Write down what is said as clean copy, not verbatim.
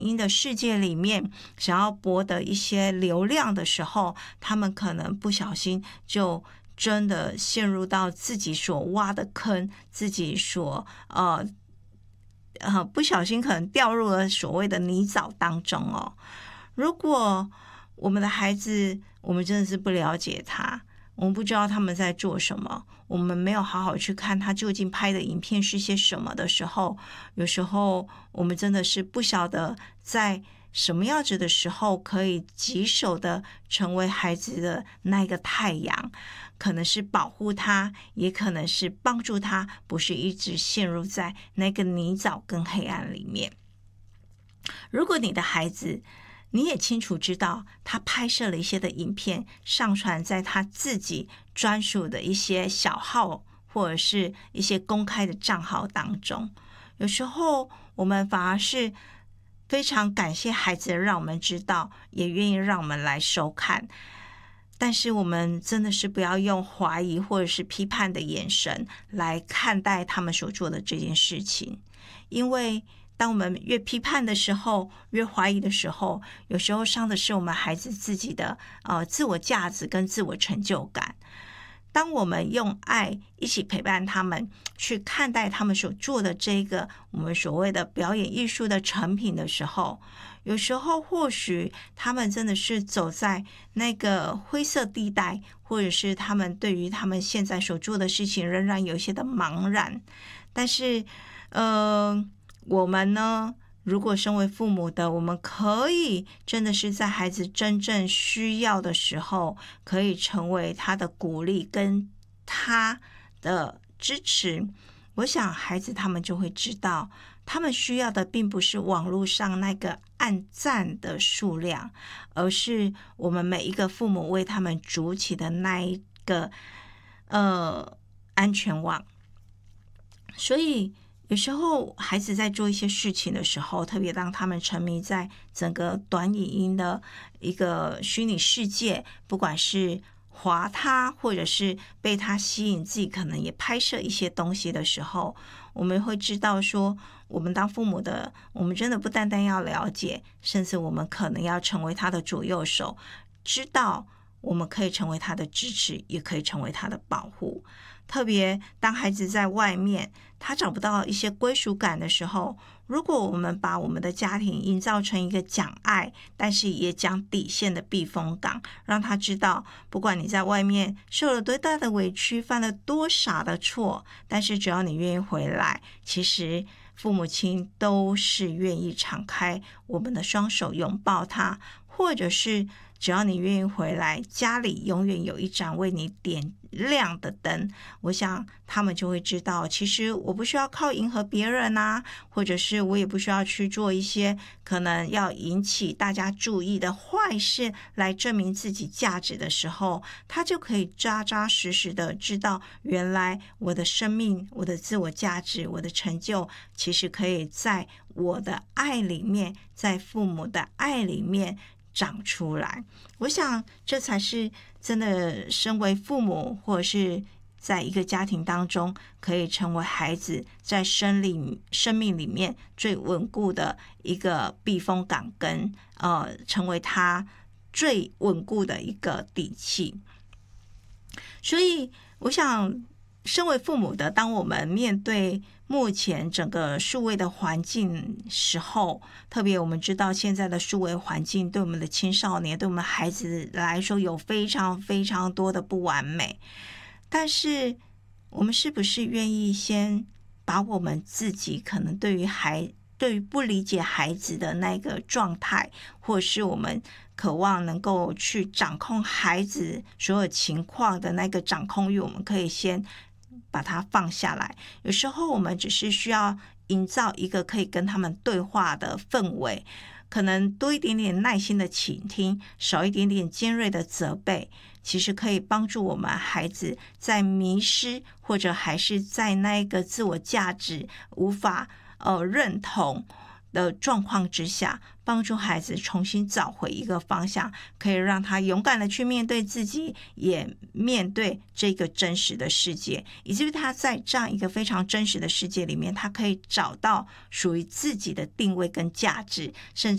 音的世界里面想要博得一些流量的时候，他们可能不小心就真的陷入到自己所挖的坑，自己所不小心可能掉入了所谓的泥沼当中哦。如果我们的孩子，我们真的是不了解他，我们不知道他们在做什么，我们没有好好去看他究竟拍的影片是些什么的时候，有时候我们真的是不晓得在什么样子的时候可以棘手的成为孩子的那个太阳，可能是保护他，也可能是帮助他，不是一直陷入在那个泥沼跟黑暗里面。如果你的孩子你也清楚知道他拍摄了一些的影片，上传在他自己专属的一些小号或者是一些公开的账号当中，有时候我们反而是非常感谢孩子让我们知道，也愿意让我们来收看，但是我们真的是不要用怀疑或者是批判的眼神来看待他们所做的这件事情，因为当我们越批判的时候，越怀疑的时候，有时候伤的是我们孩子自己的自我价值跟自我成就感。当我们用爱一起陪伴他们，去看待他们所做的这个我们所谓的表演艺术的成品的时候，有时候或许他们真的是走在那个灰色地带，或者是他们对于他们现在所做的事情仍然有一些的茫然，但是我们呢，如果身为父母的，我们可以真的是在孩子真正需要的时候，可以成为他的鼓励跟他的支持。我想孩子他们就会知道，他们需要的并不是网络上那个按赞的数量，而是我们每一个父母为他们筑起的那一个安全网。所以有时候孩子在做一些事情的时候，特别当他们沉迷在整个短影音的一个虚拟世界，不管是滑他或者是被他吸引，自己可能也拍摄一些东西的时候，我们会知道说，我们当父母的，我们真的不单单要了解，甚至我们可能要成为他的左右手，知道我们可以成为他的支持，也可以成为他的保护。特别当孩子在外面他找不到一些归属感的时候，如果我们把我们的家庭营造成一个讲爱但是也讲底线的避风港，让他知道不管你在外面受了多大的委屈，犯了多傻的错，但是只要你愿意回来，其实父母亲都是愿意敞开我们的双手拥抱他，或者是只要你愿意回来，家里永远有一盏为你点亮的灯。我想他们就会知道，其实我不需要靠迎合别人啊，或者是我也不需要去做一些可能要引起大家注意的坏事来证明自己价值的时候，他就可以扎扎实实的知道，原来我的生命，我的自我价值，我的成就，其实可以在我的爱里面，在父母的爱里面长出来。我想这才是真的身为父母，或者是在一个家庭当中可以成为孩子在生命里面最稳固的一个避风港，跟成为他最稳固的一个底气。所以我想身为父母的，当我们面对目前整个数位的环境时候，特别我们知道现在的数位环境对我们的青少年，对我们孩子来说有非常非常多的不完美，但是我们是不是愿意先把我们自己可能对于不理解孩子的那个状态，或是我们渴望能够去掌控孩子所有情况的那个掌控欲，我们可以先把它放下来。有时候我们只是需要营造一个可以跟他们对话的氛围，可能多一点点耐心的倾听，少一点点尖锐的责备，其实可以帮助我们孩子在迷失或者还是在那个自我价值无法认同的状况之下，帮助孩子重新找回一个方向，可以让他勇敢的去面对自己，也面对这个真实的世界，以至于他在这样一个非常真实的世界里面，他可以找到属于自己的定位跟价值，甚至